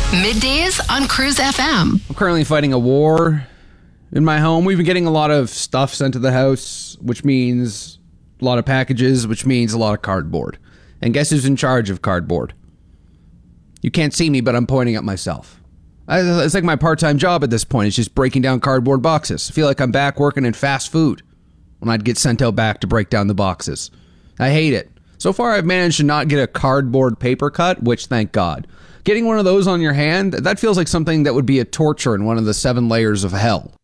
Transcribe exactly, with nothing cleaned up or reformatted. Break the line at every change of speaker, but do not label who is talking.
Middays on Cruise F M.
I'm currently fighting a war in my home. We've been getting a lot of stuff sent to the house, which means a lot of packages, which means a lot of cardboard. And guess who's in charge of cardboard? You can't see me, but I'm pointing at myself. I, it's like my part-time job at this point. It's just breaking down cardboard boxes. I feel like I'm back working in fast food when I'd get sent out back to break down the boxes. I hate it. So far, I've managed to not get a cardboard paper cut, which thank God. Getting one of those on your hand, that feels like something that would be a torture in one of the seven layers of hell.